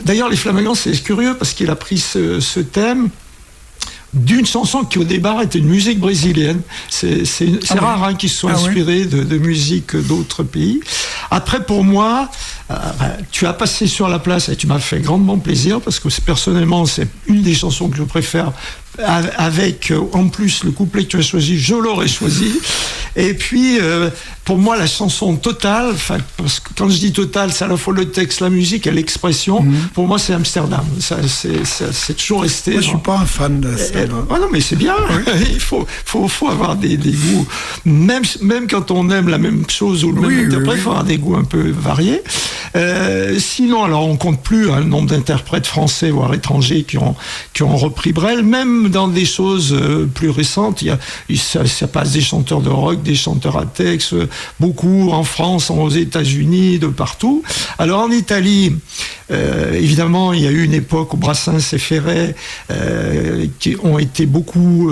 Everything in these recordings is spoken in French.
D'ailleurs, les Flamingos, c'est curieux parce qu'il a pris ce thème d'une chanson qui au départ était une musique brésilienne. C'est rare qu'ils se soient inspirés de musique d'autres pays. Après, pour moi, tu as passé sur la place et tu m'as fait grandement plaisir parce que personnellement, c'est une des chansons que je préfère. Avec en plus le couplet que tu as choisi, je l'aurais choisi. Et puis pour moi la chanson totale, parce que quand je dis totale, c'est à la fois le texte, la musique et l'expression. Pour moi c'est Amsterdam. C'est toujours resté. Moi je suis pas un fan de ça. Non mais c'est bien. Il faut avoir des goûts. Même quand on aime la même chose ou le même interprète, il faut avoir des goûts un peu variés. Sinon, alors on compte plus le nombre d'interprètes français voire étrangers qui ont repris Brel. Même dans des choses plus récentes, ça passe des chanteurs de rock, des chanteurs à texte, beaucoup en France, aux États-Unis, de partout. Alors en Italie, évidemment, il y a eu une époque où Brassens et Ferret qui ont été beaucoup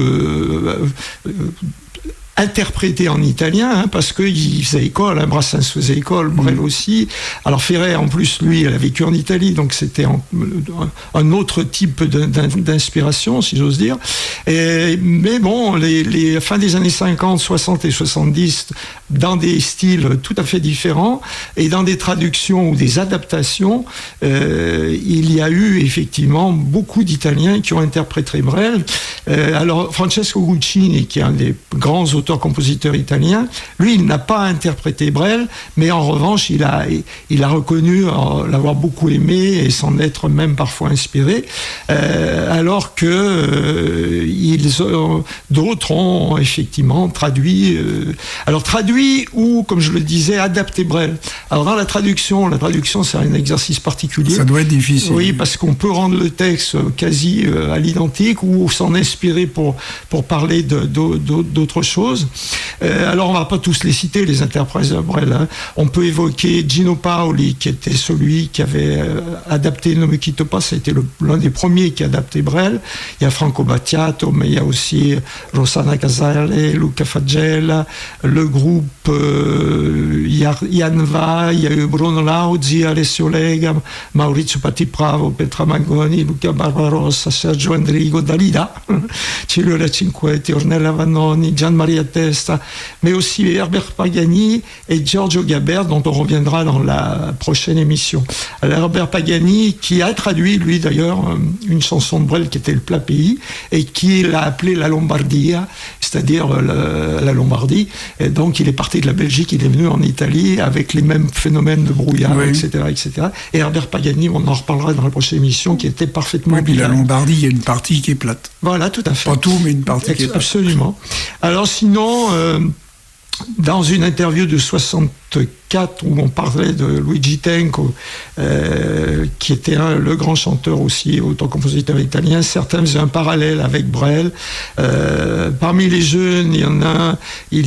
interprété en italien, parce qu'il faisait école, Brassens faisait école, Brel aussi. Alors Ferret, en plus, lui, il a vécu en Italie, donc c'était un autre type d'inspiration, si j'ose dire. Mais bon, les fin des années 50, 60 et 70, dans des styles tout à fait différents, et dans des traductions ou des adaptations, il y a eu effectivement beaucoup d'Italiens qui ont interprété Brel. Alors Francesco Guccini, qui est un des grands auteur-compositeur italien, lui, il n'a pas interprété Brel, mais en revanche, il a reconnu l'avoir beaucoup aimé et s'en être même parfois inspiré, alors que d'autres ont effectivement traduit ou, comme je le disais, adapté Brel. Alors dans la traduction, c'est un exercice particulier. Ça doit être difficile. Oui, parce qu'on peut rendre le texte quasi à l'identique ou s'en inspirer pour parler d'autres choses. Alors on va pas tous les citer, les interprètes de Brel. On peut évoquer Gino Paoli, qui était celui qui avait adapté Ne me quitte pas, c'était l'un des premiers qui a adapté Brel. Il y a Franco Battiato, mais il y a aussi Rossana Casale, Luca Faggella, le groupe Janva, il y a eu Bruno Lauzi, Alessio Lega, Maurizio Pattipravo, Petra Mangoni, Luca Barbarossa, Sergio Endrigo, Dalida, Ciliola Cinquetti, Ornella Vannoni, Gian Maria Testa, mais aussi Herbert Pagani et Giorgio Gaber, dont on reviendra dans la prochaine émission. Alors Herbert Pagani, qui a traduit, lui d'ailleurs, une chanson de Brel qui était Le Plat Pays, et qui l'a appelée La Lombardia, c'est-à-dire la Lombardie. Et donc il est parti de la Belgique, il est venu en Italie avec les mêmes phénomènes de brouillard, etc., etc. Et Herbert Pagani, on en reparlera dans la prochaine émission, qui était parfaitement puis la Lombardie, il y a une partie qui est plate. Voilà, tout à fait. Pas tout, mais une partie qui est plate. Absolument. Alors sinon, dans une interview de 64, où on parlait de Luigi Tenco, qui était le grand chanteur aussi, auteur-compositeur italien, certains faisaient un parallèle avec Brel. Parmi les jeunes, il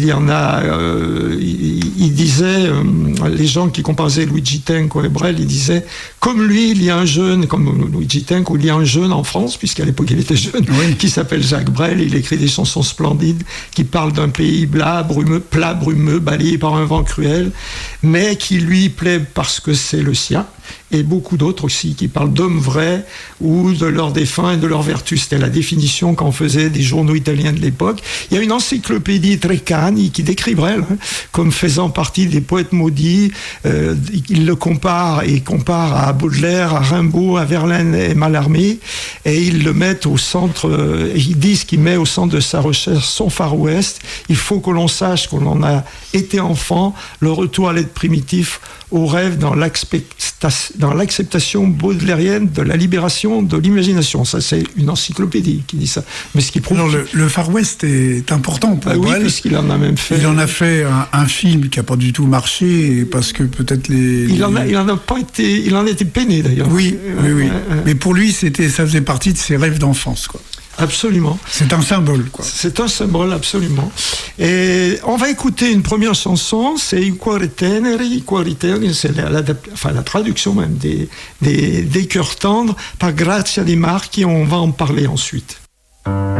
disait, les gens qui comparaient Luigi Tenco et Brel, ils disaient, comme lui, il y a un jeune, comme Luigi Tenco, il y a un jeune en France, puisqu'à l'époque il était jeune, qui s'appelle Jacques Brel. Il écrit des chansons splendides qui parlent d'un pays plat, brumeux, balayé par un vent cruel, mais qui lui plaît parce que c'est le sien, et beaucoup d'autres aussi qui parlent d'hommes vrais ou de leurs défunts et de leurs vertus. C'était la définition qu'en faisaient des journaux italiens de l'époque. Il y a une encyclopédie Treccani qui décrit Brel comme faisant partie des poètes maudits. Il le compare à Baudelaire, à Rimbaud, à Verlaine et Mallarmé, et ils le mettent au centre, ils disent qu'il met au centre de sa recherche son Far West. Il faut que l'on sache qu'on en a été enfant, le retour à l'être primitif, au rêve dans l'acceptation baudelairienne de la libération de l'imagination. Ça, c'est une encyclopédie qui dit ça. Mais ce qui prouve... Alors, le Far West est important pour Brel. Oui, puisqu'il en a même fait... Il en a fait un film qui n'a pas du tout marché, parce que peut-être Il en était peiné, d'ailleurs. Oui. Mais pour lui, ça faisait partie de ses rêves d'enfance, quoi. Absolument. C'est un symbole, quoi. C'est un symbole, absolument. Et on va écouter une première chanson, c'est I Cuori Teneri. I Cuori Teneri, c'est la traduction même des cœurs tendres par Grazia Di Marchi. On va en parler ensuite.